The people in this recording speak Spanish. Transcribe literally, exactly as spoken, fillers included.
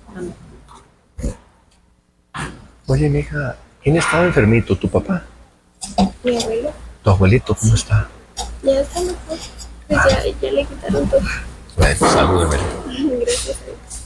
Oye, mija, ¿quién estaba enfermito? ¿Tu papá? Mi abuelo. ¿Tu abuelito cómo está? Ya está mejor. Pues ya, ya le quitaron todo. Bueno, salúdame. Gracias a Dios.